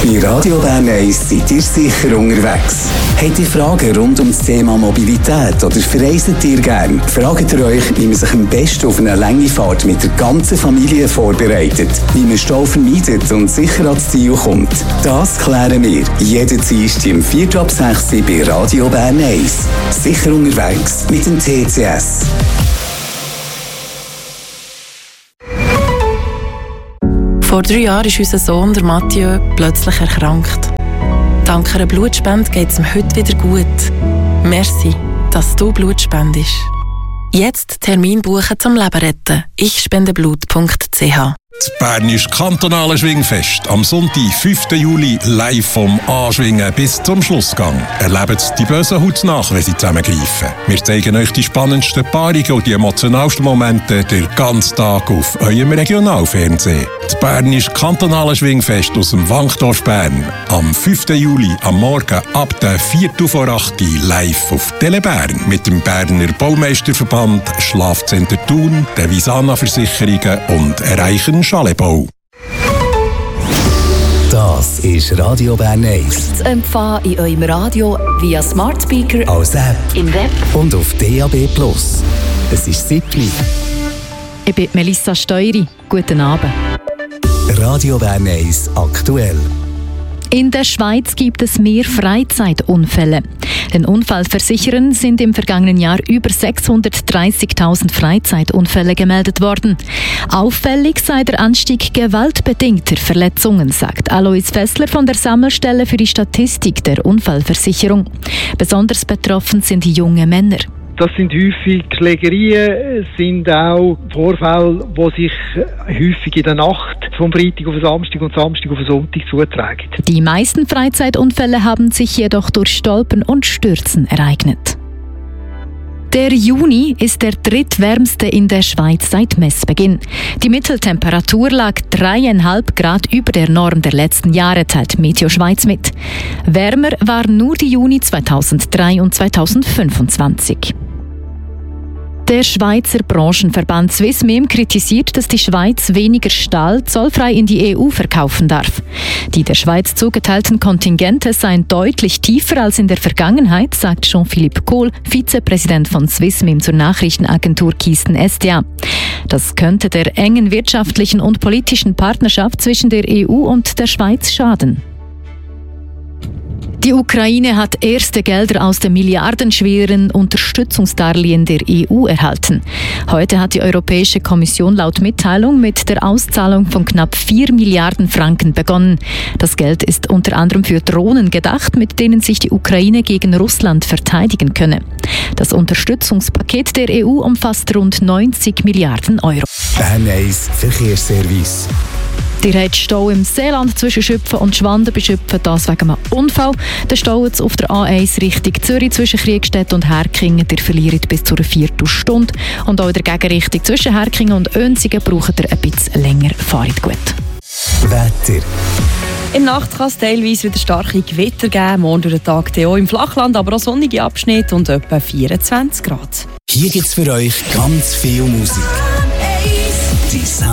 Bei Radio Bern 1 seid ihr sicher unterwegs. Habt ihr Fragen rund um das Thema Mobilität oder verreist ihr gern? Fragt ihr euch, wie man sich am besten auf eine lange Fahrt mit der ganzen Familie vorbereitet, wie man Stau vermeidet und sicher ans Ziel kommt? Das klären wir jeden Dienstag um 4:06 bei Radio Bern 1. Sicher unterwegs mit dem TCS. Vor 3 Jahren ist unser Sohn, der Mathieu, plötzlich erkrankt. Dank einer Blutspende geht es ihm heute wieder gut. Merci, dass du Blut spendest. Jetzt Termin buchen zum Leben retten. ichspendeblut.ch. Das Bernische Kantonale Schwingfest am Sonntag, 5. Juli, live vom Anschwingen bis zum Schlussgang. Erlebt die bösen Haut nach, wenn sie zusammengreifen. Wir zeigen euch die spannendsten Paarungen und die emotionalsten Momente den ganzen Tag auf eurem Regionalfernsehen. Das Bernische Kantonale Schwingfest aus dem Wankdorf Bern. Am 5. Juli am Morgen ab der 7:04 live auf Tele Bern mit dem Berner Baumeisterverband, Schlafcenter Thun, der Visana Versicherungen und Erreichen Schalebau. Das ist Radio Bern 1. Zu empfangen in eurem Radio via Smart Speaker, Als App im Web und auf DAB+. Es ist 7. Ich bin Melissa Steury. Guten Abend. Radio Bern 1 aktuell. In der Schweiz gibt es mehr Freizeitunfälle. Den Unfallversicherern sind im vergangenen Jahr über 630.000 Freizeitunfälle gemeldet worden. Auffällig sei der Anstieg gewaltbedingter Verletzungen, sagt Alois Fessler von der Sammelstelle für die Statistik der Unfallversicherung. Besonders betroffen sind junge Männer. Das sind häufig Schlägerien, sind auch Vorfälle, die sich häufig in der Nacht vom Freitag auf den Samstag und Samstag auf den Sonntag zutragen. Die meisten Freizeitunfälle haben sich jedoch durch Stolpern und Stürzen ereignet. Der Juni ist der drittwärmste in der Schweiz seit Messbeginn. Die Mitteltemperatur lag 3,5 Grad über der Norm der letzten Jahre, teilt Meteo Schweiz mit. Wärmer waren nur die Juni 2003 und 2025. Der Schweizer Branchenverband Swissmem kritisiert, dass die Schweiz weniger Stahl zollfrei in die EU verkaufen darf. Die der Schweiz zugeteilten Kontingente seien deutlich tiefer als in der Vergangenheit, sagt Jean-Philippe Kohl, Vizepräsident von Swissmem zur Nachrichtenagentur Kisten SDA. Das könnte der engen wirtschaftlichen und politischen Partnerschaft zwischen der EU und der Schweiz schaden. Die Ukraine hat erste Gelder aus dem milliardenschweren Unterstützungsdarlehen der EU erhalten. Heute hat die Europäische Kommission laut Mitteilung mit der Auszahlung von knapp 4 Milliarden Franken begonnen. Das Geld ist unter anderem für Drohnen gedacht, mit denen sich die Ukraine gegen Russland verteidigen könne. Das Unterstützungspaket der EU umfasst rund 90 Milliarden Euro. Bern 1 Verkehrsservice. Ihr habt Stau im Seeland zwischen Schüpfen und Schwanden bei Schüpfen, das wegen einem Unfall. Der Stau jetzt auf der A1 Richtung Zürich zwischen Kriegstedt und Herkingen. Ihr verliert bis zu einer Viertelstunde. Und auch in der Gegenrichtung zwischen Herkingen und Önsigen braucht ihr ein bisschen länger. Fahrt gut. Wetter. In der Nacht kann es teilweise wieder starke Gewitter geben. Morgen durch den Tag auch im Flachland, aber auch sonnige Abschnitte und etwa 24 Grad. Hier gibt's für euch ganz viel Musik. Die